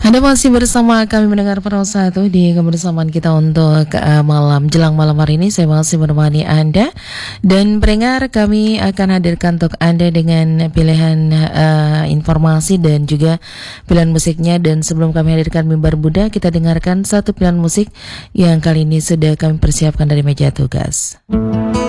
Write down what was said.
Anda masih bersama kami mendengar Pro 1 di kebersamaan kita untuk jelang malam hari ini. Saya masih menemani Anda dan pendengar, kami akan hadirkan untuk Anda dengan pilihan informasi dan juga pilihan musiknya. Dan sebelum kami hadirkan Mimbar Buddha, kita dengarkan satu pilihan musik yang kali ini sudah kami persiapkan dari meja tugas.